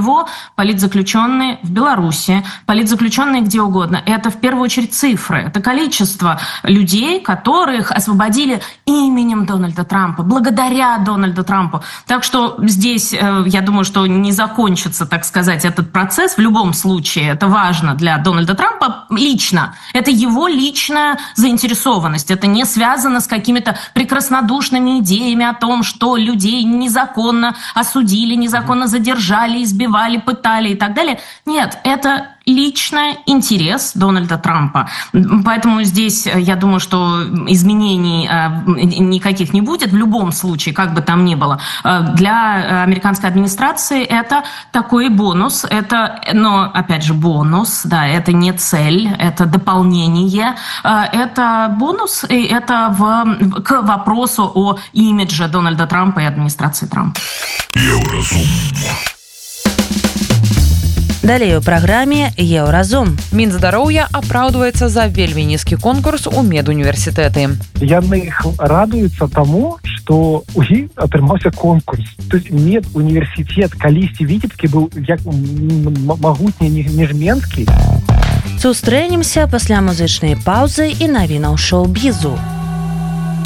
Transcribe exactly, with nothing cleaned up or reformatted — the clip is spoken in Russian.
него политзаключенные в Беларуси, политзаключенные где угодно. Это в первую очередь цифры. Это количество людей, которых освободили именем Дональда Трампа, благодаря Дональду Трампу. Так что здесь, я думаю, что не закончится, так сказать, этот процесс. В любом случае, это важно для Дональда Трампа лично. Это его личная заинтересованность. Это не связано с какими-то прекраснодушными идеями о том, что людей незаконно осудили, незаконно задержали, избивали, пытали и так далее. Нет, это личный интерес Дональда Трампа. Поэтому здесь, я думаю, что изменений никаких не будет. В любом случае, как бы там ни было. Для американской администрации это такой бонус. Это, но, опять же, бонус. Да, это не цель, это дополнение. Это бонус, и это в, к вопросу о имидже Дональда Трампа и администрации Трампа. Еўразум. Далей у праграме «Еўразум». Мінздароўя апраўдваецца за вельмі нізкі конкурс у медуніверсітэты. Яны радуюцца таму, што у іх атрымаўся конкурс. То есть медуніверсітэт калісьці віцебскі быў як магутні нежменскі. Сустрэнемся пасля музычнай паўзы і навінаў шоу-бізу.